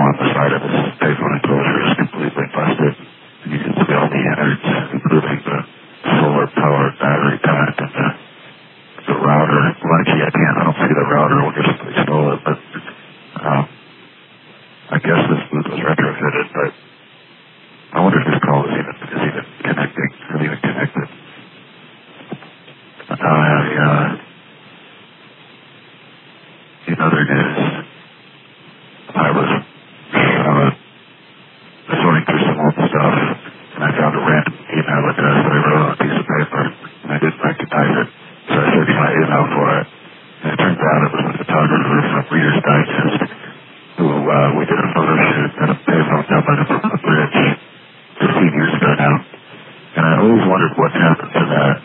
on the side of this payphone enclosure is completely busted. And you can see all the innards, including the solar-powered battery pack and the router. Well, actually, I don't see the router when they stole it, but I guess this booth was retrofitted, but I wonder if this call is even connecting, or even connected. In other news, I was sorting through some old stuff, and I found a random email address that I wrote on a piece of paper, and I didn't recognize it, so I searched my email for it, and it turns out it was a photographer from Reader's Digest, who we did a photo shoot at a payphone down by the Brooklyn Bridge 15 years ago now, and I always wondered what happened to that.